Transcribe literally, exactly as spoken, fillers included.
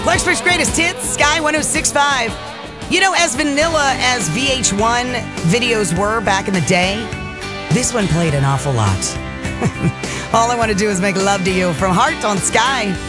Clarksburg's greatest hits, Sky one oh six point five. You know, as vanilla as V H one videos were back in the day, this one played an awful lot. All I want to do is make love to you from Heart on Sky.